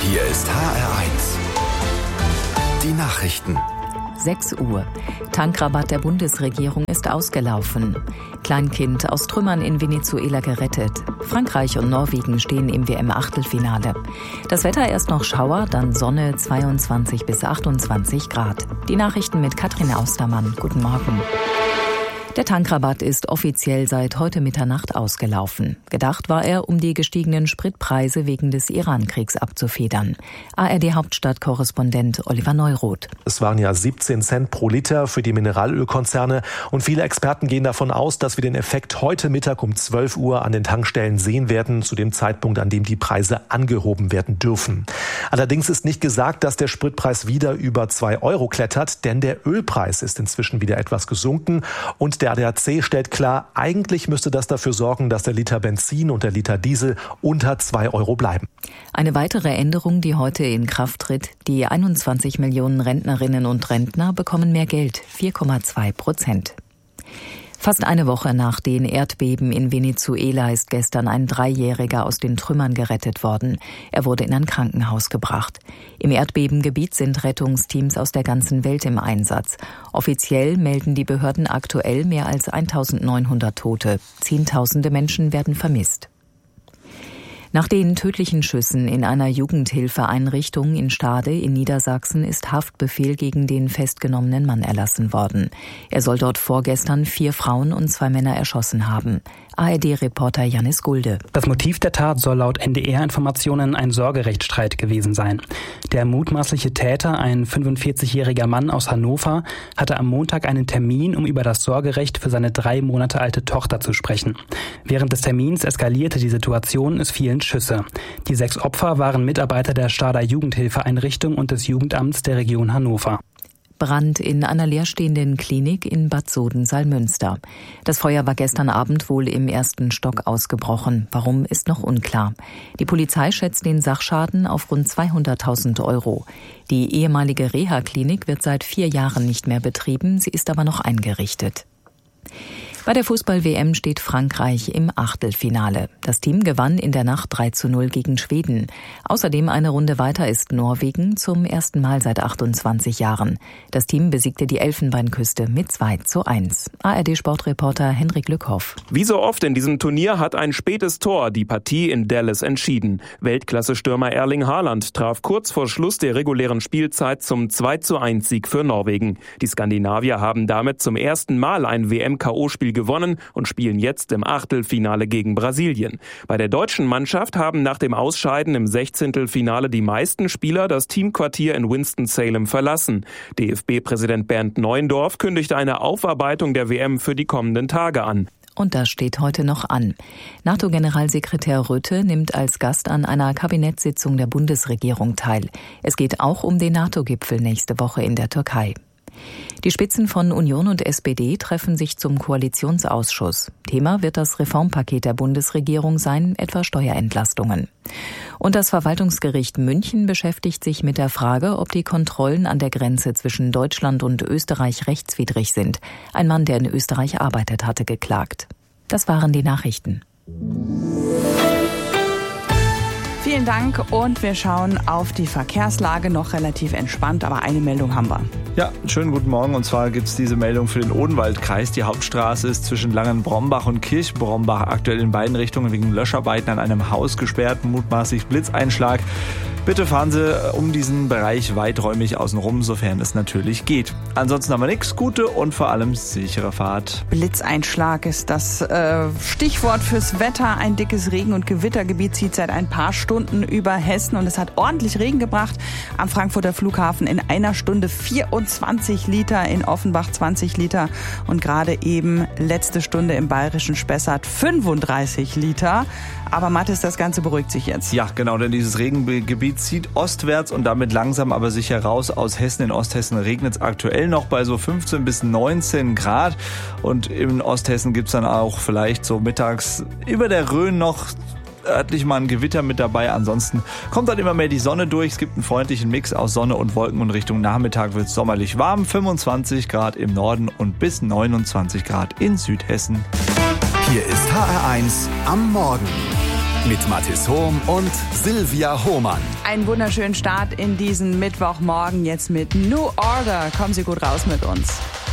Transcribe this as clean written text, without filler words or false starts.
Hier ist HR1. Die Nachrichten. 6 Uhr. Tankrabatt der Bundesregierung ist ausgelaufen. Kleinkind aus Trümmern in Venezuela gerettet. Frankreich und Norwegen stehen im WM-Achtelfinale. Das Wetter erst noch Schauer, dann Sonne 22 bis 28 Grad. Die Nachrichten mit Katrin Austermann. Guten Morgen. Der Tankrabatt ist offiziell seit heute Mitternacht ausgelaufen. Gedacht war er, um die gestiegenen Spritpreise wegen des Iran-Kriegs abzufedern. ARD-Hauptstadtkorrespondent Oliver Neuroth. Es waren ja 17 Cent pro Liter für die Mineralölkonzerne und viele Experten gehen davon aus, dass wir den Effekt heute Mittag um 12 Uhr an den Tankstellen sehen werden, zu dem Zeitpunkt, an dem die Preise angehoben werden dürfen. Allerdings ist nicht gesagt, dass der Spritpreis wieder über 2 Euro klettert, denn der Ölpreis ist inzwischen wieder etwas gesunken und der ADAC stellt klar, eigentlich müsste das dafür sorgen, dass der Liter Benzin und der Liter Diesel unter 2 Euro bleiben. Eine weitere Änderung, die heute in Kraft tritt: die 21 Millionen Rentnerinnen und Rentner bekommen mehr Geld, 4,2%. Fast eine Woche nach den Erdbeben in Venezuela ist gestern ein 3-Jähriger aus den Trümmern gerettet worden. Er wurde in ein Krankenhaus gebracht. Im Erdbebengebiet sind Rettungsteams aus der ganzen Welt im Einsatz. Offiziell melden die Behörden aktuell mehr als 1.900 Tote. Zehntausende Menschen werden vermisst. Nach den tödlichen Schüssen in einer Jugendhilfeeinrichtung in Stade in Niedersachsen ist Haftbefehl gegen den festgenommenen Mann erlassen worden. Er soll dort vorgestern 4 Frauen und 2 Männer erschossen haben. ARD-Reporter Janis Gulde. Das Motiv der Tat soll laut NDR-Informationen ein Sorgerechtsstreit gewesen sein. Der mutmaßliche Täter, ein 45-jähriger Mann aus Hannover, hatte am Montag einen Termin, um über das Sorgerecht für seine 3 Monate alte Tochter zu sprechen. Während des Termins eskalierte die Situation, es fielen Schüsse. Die 6 Opfer waren Mitarbeiter der Stader Jugendhilfeeinrichtung und des Jugendamts der Region Hannover. Brand in einer leerstehenden Klinik in Bad Soden-Salmünster. Das Feuer war gestern Abend wohl im 1. Stock ausgebrochen. Warum, ist noch unklar. Die Polizei schätzt den Sachschaden auf rund 200.000 Euro. Die ehemalige Reha-Klinik wird seit 4 Jahren nicht mehr betrieben, sie ist aber noch eingerichtet. Bei der Fußball-WM steht Frankreich im Achtelfinale. Das Team gewann in der Nacht 3:0 gegen Schweden. Außerdem eine Runde weiter ist Norwegen zum ersten Mal seit 28 Jahren. Das Team besiegte die Elfenbeinküste mit 2:1. ARD-Sportreporter Henrik Lückhoff. Wie so oft in diesem Turnier hat ein spätes Tor die Partie in Dallas entschieden. Weltklasse-Stürmer Erling Haaland traf kurz vor Schluss der regulären Spielzeit zum 2:1-Sieg für Norwegen. Die Skandinavier haben damit zum ersten Mal ein WM-KO-Spiel gewonnen und spielen jetzt im Achtelfinale gegen Brasilien. Bei der deutschen Mannschaft haben nach dem Ausscheiden im 16. die meisten Spieler das Teamquartier in Winston-Salem verlassen. DFB-Präsident Bernd Neuendorf kündigte eine Aufarbeitung der WM für die kommenden Tage an. Und das steht heute noch an. NATO-Generalsekretär Rutte nimmt als Gast an einer Kabinettssitzung der Bundesregierung teil. Es geht auch um den NATO-Gipfel nächste Woche in der Türkei. Die Spitzen von Union und SPD treffen sich zum Koalitionsausschuss. Thema wird das Reformpaket der Bundesregierung sein, etwa Steuerentlastungen. Und das Verwaltungsgericht München beschäftigt sich mit der Frage, ob die Kontrollen an der Grenze zwischen Deutschland und Österreich rechtswidrig sind. Ein Mann, der in Österreich arbeitet, hatte geklagt. Das waren die Nachrichten. Vielen Dank und wir schauen auf die Verkehrslage, noch relativ entspannt, aber eine Meldung haben wir. Ja, schönen guten Morgen, und zwar gibt es diese Meldung für den Odenwaldkreis. Die Hauptstraße ist zwischen Langenbrombach und Kirchbrombach aktuell in beiden Richtungen wegen Löscharbeiten an einem Haus gesperrt, mutmaßlich Blitzeinschlag. Bitte fahren Sie um diesen Bereich weiträumig außenrum, sofern es natürlich geht. Ansonsten haben wir nichts. Gute und vor allem sichere Fahrt. Blitzeinschlag ist das Stichwort fürs Wetter. Ein dickes Regen- und Gewittergebiet zieht seit ein paar Stunden über Hessen und es hat ordentlich Regen gebracht. Am Frankfurter Flughafen in einer Stunde 24 Liter, in Offenbach 20 Liter und gerade eben letzte Stunde im bayerischen Spessart 35 Liter. Aber Mathis, das Ganze beruhigt sich jetzt. Ja, genau, denn dieses Regengebiet zieht ostwärts und damit langsam aber sicher raus aus Hessen. In Osthessen regnet es aktuell noch bei so 15 bis 19 Grad. Und in Osthessen gibt es dann auch vielleicht so mittags über der Rhön noch örtlich mal ein Gewitter mit dabei. Ansonsten kommt dann immer mehr die Sonne durch. Es gibt einen freundlichen Mix aus Sonne und Wolken und Richtung Nachmittag wird es sommerlich warm. 25 Grad im Norden und bis 29 Grad in Südhessen. Hier ist HR1 am Morgen. Mit Mathis Hohm und Silvia Hohmann. Einen wunderschönen Start in diesen Mittwochmorgen jetzt mit New Order. Kommen Sie gut raus mit uns.